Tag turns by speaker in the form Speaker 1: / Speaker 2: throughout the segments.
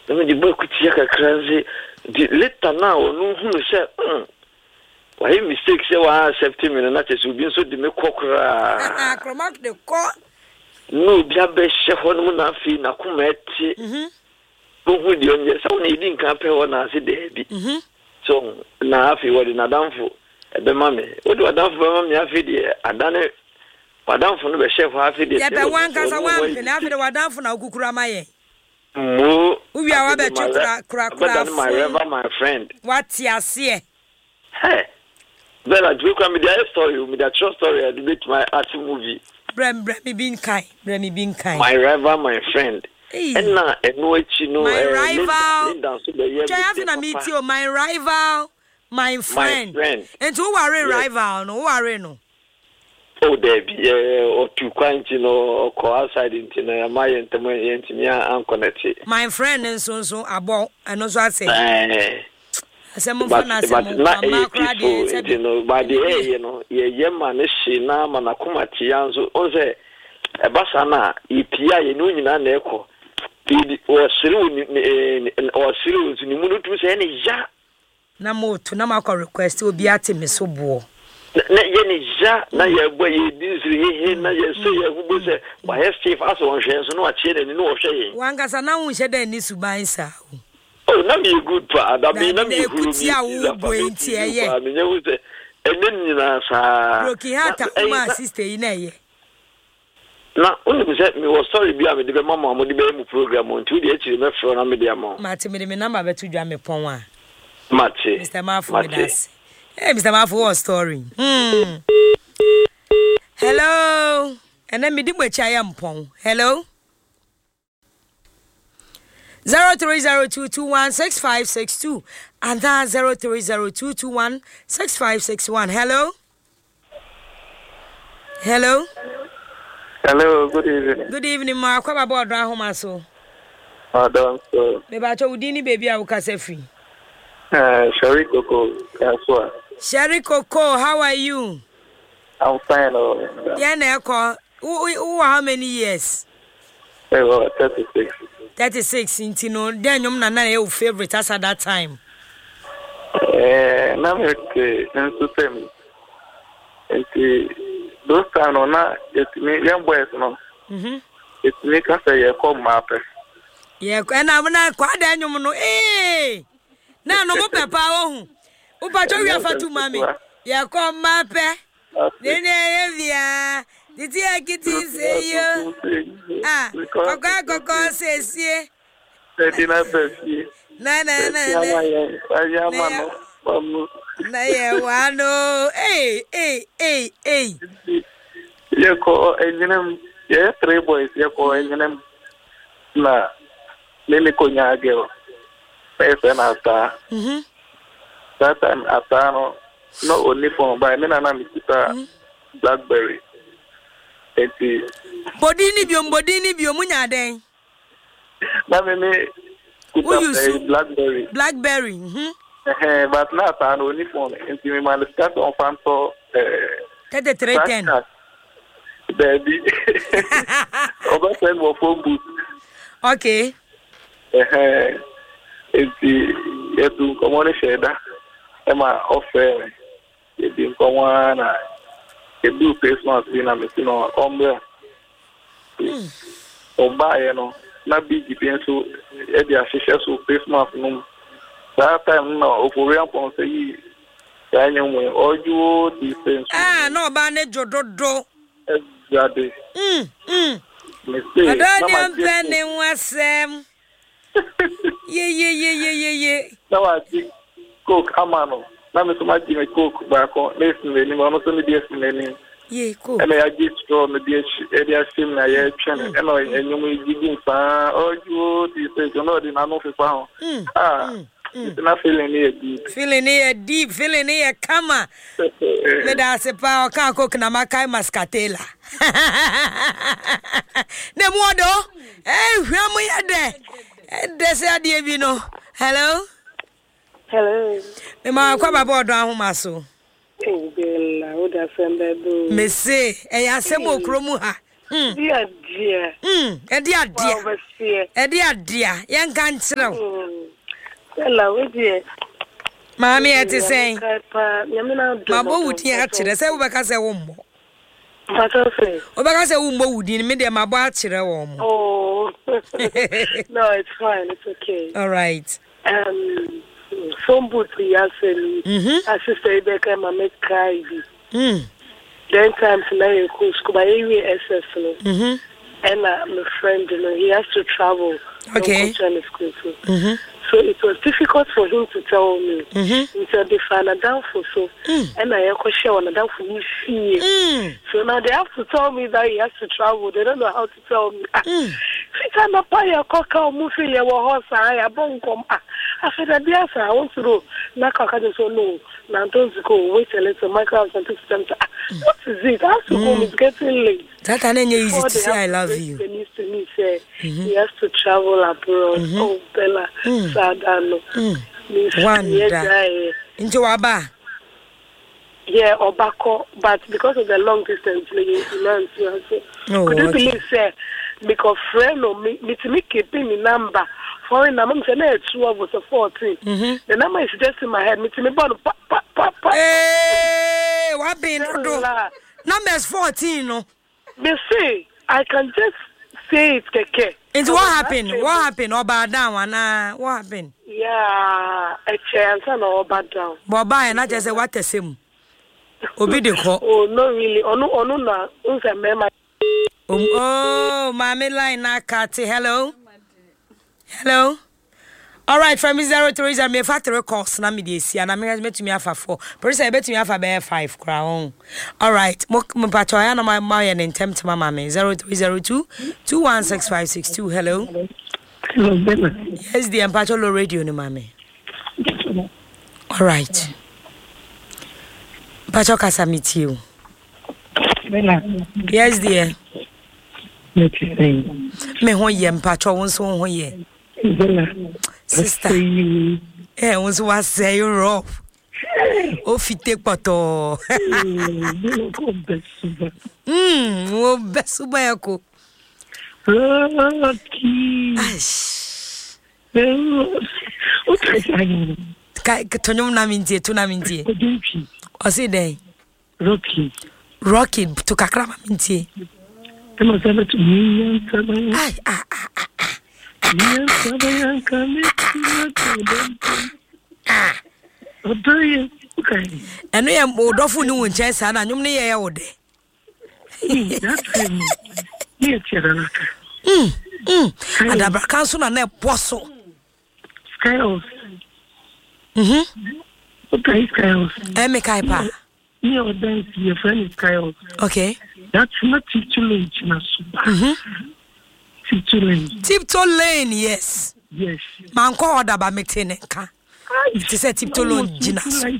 Speaker 1: me di boy kutia kakranze di later now no hunu say why mistake say wa accept me na tese obi nso di me kokra
Speaker 2: kromak de ko
Speaker 1: no bia be she ho no na afi na kuma eti ohu di onye so na idi nkan pe ho na ase de bi so na afi wodi na danfo ebe mame wodi wadanfo be mame afi di adane wadanfo no be she ho afi di
Speaker 2: ya be wan kasa wan pe na afi de wadanfo na okukura maye
Speaker 1: mo
Speaker 2: uwi awa be chukura
Speaker 1: my river my friend
Speaker 2: what ya see
Speaker 1: hey Bella, do you come with the story? With the true story, I debate my art movie.
Speaker 2: Bremi bin kai.
Speaker 1: My rival, my friend. And now, no,
Speaker 2: my rival. Jayafina meet you, my rival, my friend. And who are rival? No, who are no?
Speaker 1: Oh, there be or two quaint, or outside into my intimate unconnected.
Speaker 2: My friend and so about, and also I say.
Speaker 1: But not people, by the ye man is she na manakuma tianzo, oze, a basana, EPI, Nuna Neko, or Cyrus, Nimutu, any ja.
Speaker 2: Namo to Namako request will be at me so bo.
Speaker 1: Yenny ja, na ya boy, this na ya say, who was a by a Steve as one chance, no chin and no shame.
Speaker 2: One gas now said there needs to buy sa.
Speaker 1: Oh, na me good pa. That mean na me good.
Speaker 2: Yeah.
Speaker 1: I mean, you say, and then you know,
Speaker 2: Rocky Hata, my sister in a
Speaker 1: now, only said me was sorry, be the mama on the baby program on 2 days. You left from Media Mom.
Speaker 2: Martin, me number to jam me pon.
Speaker 1: Matty,
Speaker 2: Mr. Mafu with us. Hey, Mr. Mafu was story. Hello, and then me did which I am pon. Hello. 0302216562 and that 0302216561. Hello.
Speaker 3: Good evening.
Speaker 2: Good evening, ma. Kwa babo adra homa so.
Speaker 3: Madam so.
Speaker 2: Me ba cho udini baby a ukase free.
Speaker 3: Sherry Coco, Kaswa.
Speaker 2: Sherry Coco, how are you?
Speaker 3: I'm fine.
Speaker 2: Yeah, na ko. Who how many years?
Speaker 3: 36.
Speaker 2: 36 into no then na your favorite as at that time.
Speaker 3: Na me ke nso tem. Those time na it me young boys no. It me ka say e come map.
Speaker 2: Yeah, and na kwa da nyum no na no mo pepa wo hu. U pa cho wi afatu mami. Ya come map. Nene via Did you get in say you? Coca says, na. Na ye wano. Hey.
Speaker 3: You call engine, yeah, 3 boys, you call engine. Na, Lily Conya girl. Person after. That time after no only phone by me and Blackberry.
Speaker 2: Bodini biom munya den.
Speaker 3: Na me
Speaker 2: Blackberry.
Speaker 3: But not an only phone. Into me man start on fan for
Speaker 2: 3310.
Speaker 3: Baby. Over send more phone booth.
Speaker 2: Okay.
Speaker 3: Into you come on sheda. Emma offer. You didn't come on. Do face mask in a machine or umbrella. Or buy, not big pencil, Eddie Ashes, face mask. That time, no, for real, say, Daniel, or you defense.
Speaker 2: No, Bannet Jodo.
Speaker 3: Exactly.
Speaker 2: I don't penny was Sam. Yeah.
Speaker 3: Now I think cook Amano. I'm so much in a cook back on listen, I'm not only listening.
Speaker 2: Yeah, cool.
Speaker 3: And I get from the area sim, I channel, and you may begin far, or you say, you know, the nano found. It's not feeling near deep.
Speaker 2: Feeling near, come on. Let us a power can't cook Namakai Mascatella. The modo, where we are there. That's the idea, you know. Hello. Ma kwa baba odo ahoma so.
Speaker 4: Bella, o da friend do.
Speaker 2: Me say, asemo okromu ha.
Speaker 4: Dear.
Speaker 2: Edia. Young cancer.
Speaker 4: Hello, dear.
Speaker 2: Mammy, at the same. Mamma would hear to the same because I won't. Because I won't in media my bachelor.
Speaker 4: Oh, no, it's fine. It's okay.
Speaker 2: All right.
Speaker 4: Some boots we are selling. I sister Rebecca, my make cry. Then times now you could school by SS. And my friend, he has to travel.
Speaker 2: Okay.
Speaker 4: School too. So it was difficult for him to tell me. He said they found a downfall. So, and I share on a downfall. So now they have to tell me that he has to travel. They don't know how to tell me. I said, I want to know. No, now don't go. Wait a little. Michael and what is it? I have to go. It's getting late.
Speaker 2: That ain't easy to say I love you.
Speaker 4: He has to travel abroad. Oh, Bella. Sadano.
Speaker 2: Wonder. Into Aba.
Speaker 4: Yeah, Obako. But because of the long distance, could you believe, sir? Because friend or me keeping the number. For in among the 12 was a 14. The number is just in my head. Me
Speaker 2: hey, what been? Numbers 14, no?
Speaker 4: Me say, I can just say it, Keke.
Speaker 2: It's what happened? What happened? Oba down, what happened?
Speaker 4: Yeah, a chance and Oba down.
Speaker 2: Boba and I just say what the same. Obi de ko.
Speaker 4: Oh, no, really. Oh, no, na.
Speaker 2: Oh, mommy line na Kati. Hello. Hello. All right, from 03 I me factory course na me dey see and I me to me afa 4. Person bet me afa be 5 crown. All right. Mo pacho ya na my in tempt mama me 0302 216562. Hello.
Speaker 5: Hello, Bella.
Speaker 2: Yes, the Ampacho Low Radio ni mami. All right. Pacho kasa meet you.
Speaker 5: Bella.
Speaker 2: Yes, dear. Me ho ye Pacho won so ho ye.
Speaker 5: Bella.
Speaker 2: Sister. Won so was say you rough. O fite poto. O besuba yako.
Speaker 5: Rocky.
Speaker 2: Tonyum na mintie, tu na mintie. O se dey. Rocky to kakra mintie.
Speaker 5: Ema sabe tu minha sabe. Minha sabe kame. Odoye. Okay.
Speaker 2: Eno ye odofo ni won nche sa na nyum ne ye wo de.
Speaker 5: That's me. Yes, Yaranaka.
Speaker 2: Adabra kanso na boso.
Speaker 5: Skyhouse. Okay, Skyhouse.
Speaker 2: Me kai pa.
Speaker 5: Your dance, your friend is Skyhouse.
Speaker 2: Okay.
Speaker 5: That's not titular na super.
Speaker 2: Tiptoe Lane, yes.
Speaker 5: Yes.
Speaker 2: Man ko order ba meeting nka. It is a Tiptoe Lane jina.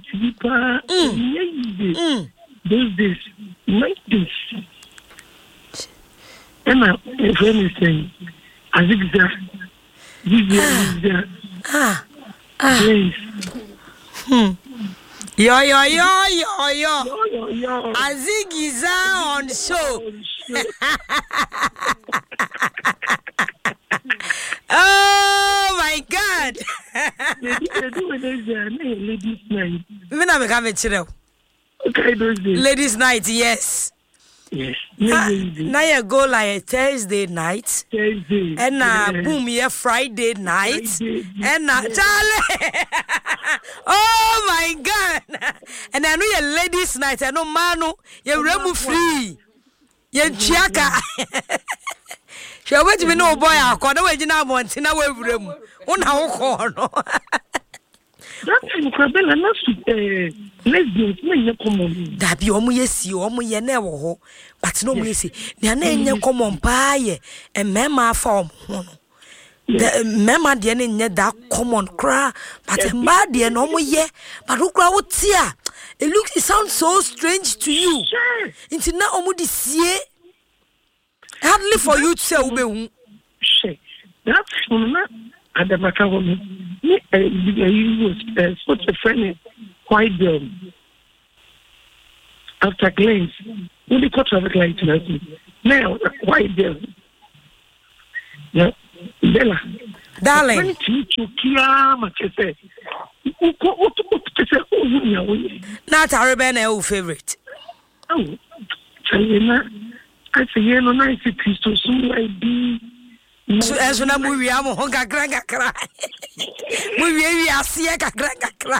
Speaker 5: Those days, like this. And my friend is saying, Azigza,
Speaker 2: Yo. Azigiza on show. Oh my God.
Speaker 5: Ladies night.
Speaker 2: Okay, ladies night, yes.
Speaker 5: Yes.
Speaker 2: Now you go like Thursday night. And boom, yeah, Friday night. And Charlie. Oh my God. And I know your ladies night. I know Manu, you're remove free. You're chiaka. She wait to be no boy. I call the way you now want in our room. On our corner.
Speaker 5: That's incredible. And that's lesbians, no common.
Speaker 2: That be almost you, almost you never ho. But no, we see. They are not common pie and memma form. The memma dear that common cry, but a mad dear no more ye. But who crowd here? It sounds so strange to you. It's not almost ye. Hardly for you to say, Ube.
Speaker 5: That's not at the back of me. He was such a friend, quite after claims. When they got traffic light, Now, why there? Yeah, Bella.
Speaker 2: Darling.
Speaker 5: When you care, much I say.
Speaker 2: Not our favorite.
Speaker 5: Oh, I say, you know, nice Christo, soon I be.
Speaker 2: So as when I'm movie, I'm a honka cry. We are see a cry.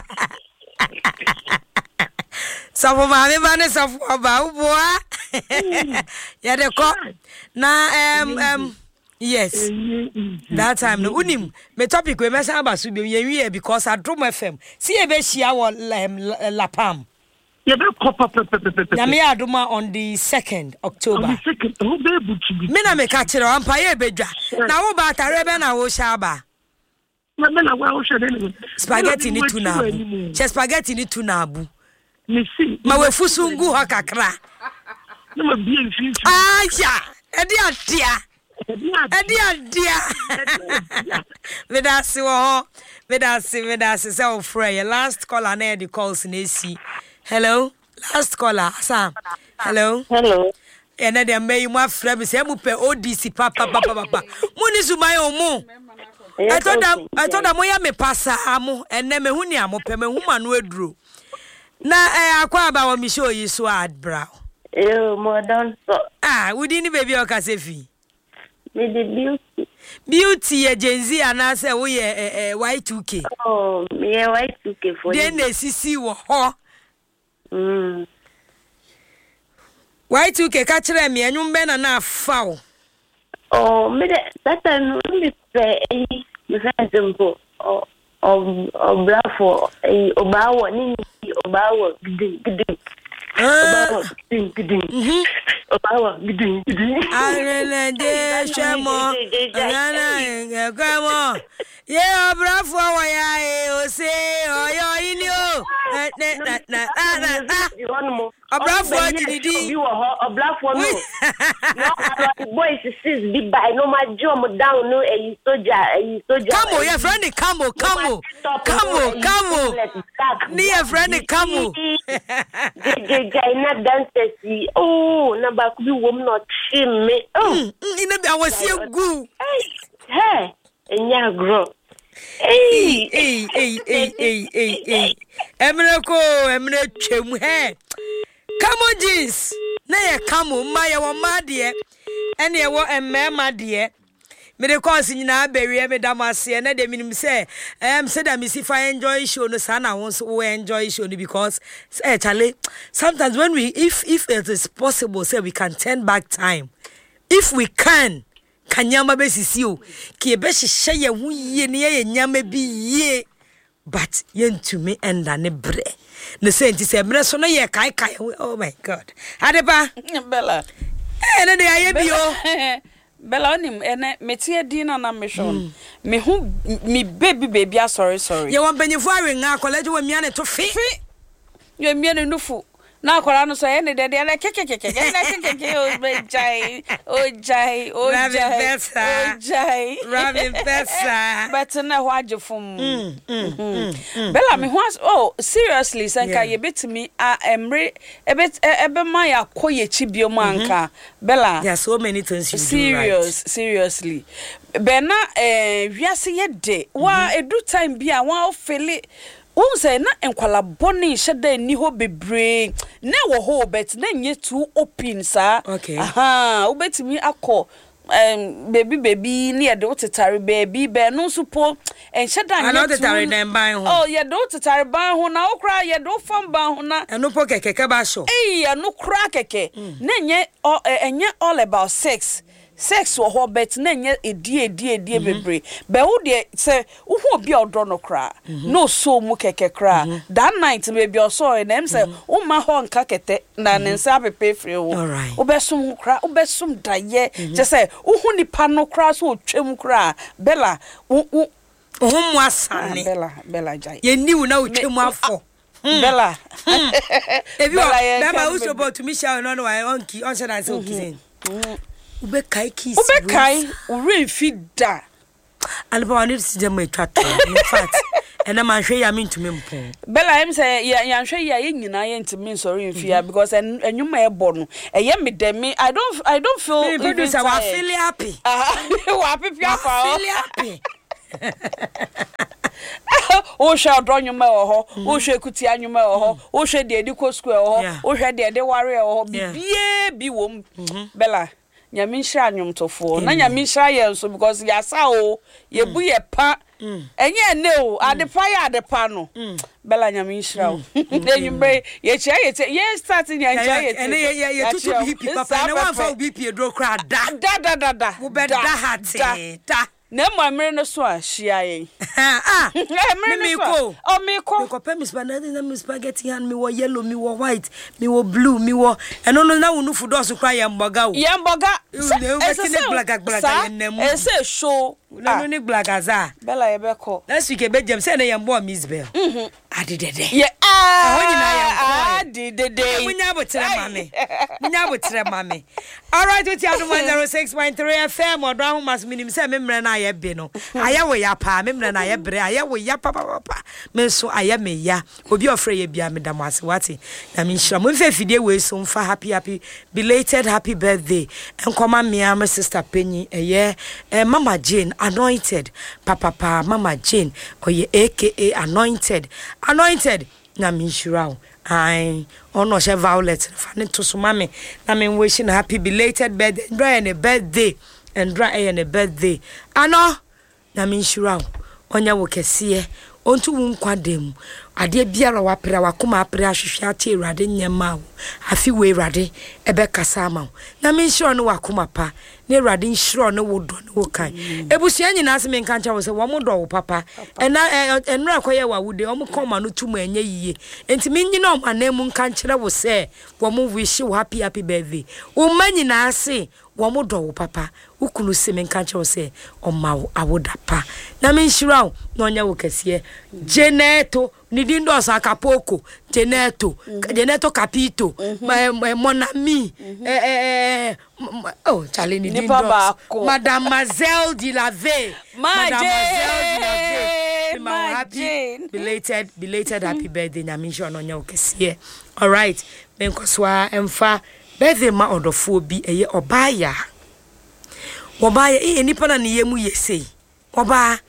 Speaker 2: Some of my manners of about boy. Yeah, they call now. Yes, that time no unim. Me topic we mess about so be because I drop my FM. See a be share La Pam.
Speaker 5: Yeah,
Speaker 2: me aduma on the 2nd October. Me na me catch it on paye bedwa. Na wo ba tarebe na wo shaba. Spaghetti ni tunabu. Che spaghetti ni tunabu. Ma we fusungu ha kakra. Ah ya, edi atia. Vedasi so frey last caller na the calls na esi. Hello, last caller Sam. Hello. E na dem may mu afra me say mu pe ODC papa. Muni zumayo mu. I thought that mo ya me pasa amu enne me hu ni amope me hu ma no aduro. Na akwa aba wo mi show yi so ad brow.
Speaker 6: Mo don so.
Speaker 2: We didn't baby o ka sefi.
Speaker 6: Me the
Speaker 2: beauty ye Gen Z anase wo ye Y2K.
Speaker 6: Oh, me Y2K for.
Speaker 2: Then the CC wo ho. Y2K ka kire me enwum be na afa wo.
Speaker 6: Oh, me that time me say me say simple. Bravo. Obawo ni obawo gidi. Obawa gidi.
Speaker 2: Arele shemo. Nana ngamo. Ye bravo wa ya o se oyo ini o. Bravo gidi.
Speaker 6: Bravo no. No boys sis be by no ma jom down no soja.
Speaker 2: Come your friend come. Ni your friend come.
Speaker 6: Jaina dancers. Oh, na ba ku bi wom no chime. Oh,
Speaker 2: ina bi awasi egu.
Speaker 6: Hey, enya grow.
Speaker 2: Hey. Emre twem he. Come jeans. Na ye come ma ye wo madie. Ene ye wo emmema de. Me de cause nyina bewie me damase na de minim say say that me see fi enjoy show no sana won we enjoy show no because Charlie sometimes when we if it is possible say we can turn back time if we can kanyama be sisi o ki be hye ye hu ye ne ye nyama bi ye but yentumi enda ne bre ne say nti say bre so no ye kai oh my god adepa
Speaker 7: Bella
Speaker 2: na de aye bi o
Speaker 7: Bella onim ene metie dina na mission me hu me baby sorry
Speaker 2: ye won banyefo awenga college wo mia ne to fi
Speaker 7: ye mia ne nufu na akwara no so ene de na keke o jai
Speaker 2: Robin Bessa
Speaker 7: but na ho agefum Bella me ho seriously sanka ye betimi emre ebe ma ya koye chibio anka Bella
Speaker 2: there are so many things you do right
Speaker 7: seriously Bena wiase ye de wa edu time bia wa ofele say na enkwala boni hyeda ni ho bebre na wo ho bet na nye too open sa
Speaker 2: okay
Speaker 7: obetimi akọ baby ni ede otetare baby be no supo enhyeda nye
Speaker 2: too otetare den ban ho
Speaker 7: ye do otetare ban ho na okra ye do fam ban ho na
Speaker 2: eno po keke ba sho
Speaker 7: eno kra keke na nye enye all about sex wo ho bet na nye edie bebre be wo de say wo ho bi odo no kra no so mu keke kra that night baby o so na em say wo ma ho nka kete na nensa pepe free wo obesum kra obesum daye je say wo hu nipa no kra so twem kra Bella wo
Speaker 2: mu asane
Speaker 7: Bella jai
Speaker 2: ye niu na wo twem afọ
Speaker 7: Bella
Speaker 2: ebi o ba wo so bo to me shall no I on say na say okizin ube kai
Speaker 7: ure fida
Speaker 2: alba wani si dem etwa to in fact And I'm sure you mean to me.
Speaker 7: Bella, I'm saying, yeah, I'm sure you're in to me, sorry, in fear because and you may born. A young me, I don't feel
Speaker 2: even so I feel happy. Happy.
Speaker 7: O shall draw your mail, o shall kutia your mail, o shall the Edico Square, o shall the warrior, or be womb. Bella. Nyamisha nyum to fo na nyamisha ye so because ya sa o ye bu ye pa enye ne o adepa no bella nyamisha o enyimbe ye chia ye start nyanja ye
Speaker 2: ene ye tutu BP papa na wan fa BP edro kra da wo be da hate da
Speaker 7: na mamre no so ahia ye
Speaker 2: me ko pemis ba na spaghetti and me wo yellow me wo white me wo blue me wo eno no na wonu fu do so kra ye mboga o
Speaker 7: ese show
Speaker 2: no ni blagaza
Speaker 7: bella ye be ko
Speaker 2: last week e be jam say na ye mbo misbel adedede
Speaker 7: ye
Speaker 2: adedede munya botre mame all right with you 106.3 FM or down mas minim say memre na ye be no aya we ya pa memre na ye bre aya we ya papa me so aya me ya obi ofre ye bia me dam ase wati na me nhira mo fe fidie we so mfa happy belated happy birthday enkoma me am sister Penny eye Mama Jane anointed papa Mama Jane oye aka anointed na me nhira I ono she Violet fane to so mame na me wishing happy belated birthday and a birthday and dry and a birthday ano na me nhira onya wo kese ontu wo nkwadem ade biara wapra wakoma apra ahwehwe ate Ewurade nyema wo afi we Ewurade ebe kasa ma na me nhira no wakoma pa na Ewurade nhira no wo do no wo kan ebusua nyina ase me nka ncha wo se wo mo do wo papa enra koye wa wude o mo koma no tuma anya yiye enti me nyina o manam nka nchire wo se wo mo wish wo happy birthday wo manyina ase wo mo do wo papa ukunu se me nka ncha wo se o ma wo awoda pa na me nhira wo na onya wo kase Jeneto nidindo sakapoko Jeneto Capito Monami oh Charlie nidindo Mademoiselle de la Ve happy belated happy birthday nyamisho no nya okese all right menkoswa emfa birthday ma odofo bi eye obaya enipa na ne yemu yesei oba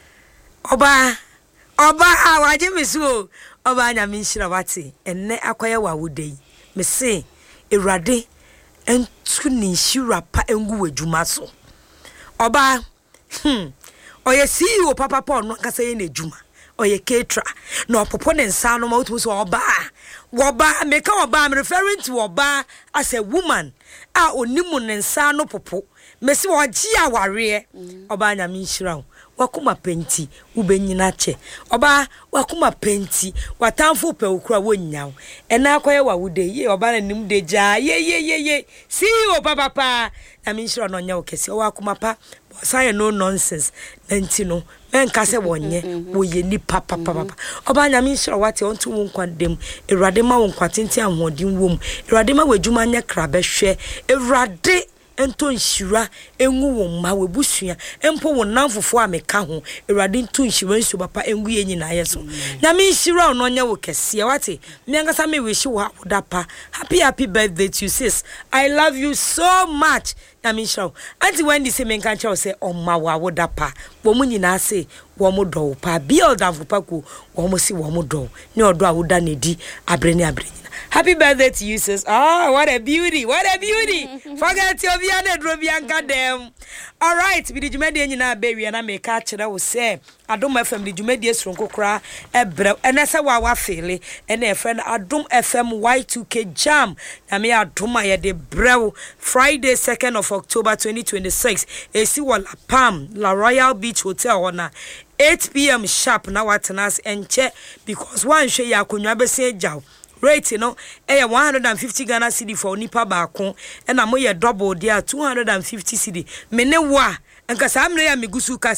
Speaker 2: awaje mesuo oba nya minhira wate enne akoye wa wudei me se Ewurade entu ni nhira pa engu wadwuma so oba oye CEO papa Paul no kasa ye na adwuma oye ketra na opopo ne nsa no ma otu so oba meka oba I'm referring to oba as a woman a onimu ne nsa no popo me se oji aware oba nya minhira wakuma penti ubenyina che oba wakuma penti watamfo pe okura wonyawo ena akoye wawude ye oba na nim de ja ye si o papa na minhira no nyawo kese wakuma pa say no nonsense nanti no menka se wonye wo ye ni papa oba nya minhira wate onto wo nkwadem Ewurade ma wo nkwatenti ahoden wom Ewurade ma wadwuma nya krabehwe Ewurade ento nhira enwu wo ma webusua empo wo namfofo ameka ho Ewurade nto nhira nsu papa engu ye nyina yeso na me nhira no nya wo kese wate me angasa me wishi wo dapa happy birthday to you sis I love you so much na me nhira anti when the same nka ncha say omma wo dapa wo mu nyina ase wo mo do pa build am papa ko wo mo si wo mo do ne odo a wo da na di abrene happy birthday to you sis what a beauty forget your biana drobianka dem all right bi di jumade nyina bewi na make a kire wo say Adom FM di jumade esronko kra ebre enese wa fele ene efre Adom FM Y2K jam na me Adom aye de brew Friday 2nd of October 2026 esi wala Palm La Royal Beach Hotel ona 8 p.m. sharp na watanas enche because one hwe ya konwa bese jaw rate no 150 Ghana cedi for nipa baako na mo ye double dia 250 cedi mene wa nka sa amre ya megusu kasei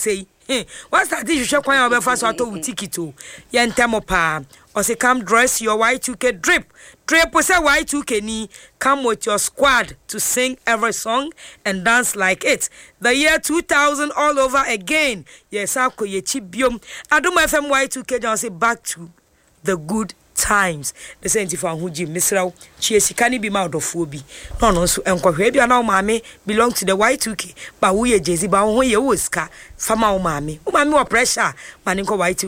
Speaker 2: What's that you should quite over first auto with ticket to Yantamopa or say come dress your Y2K drip. Drip was a Y2K ni come with your squad to sing every song and dance like it. The year 2000 all over again. Yes, I'll call you chibium. I do my FM Y2K down say back to the good times. The same for who Jim Misrao, Chiesi can be mouth of phobia. No, so Uncle Baby and our mammy belong to the Y2K, but we a Jay-Z, but when you was car, Fama mammy, who mammy or pressure, Maninko Y2K.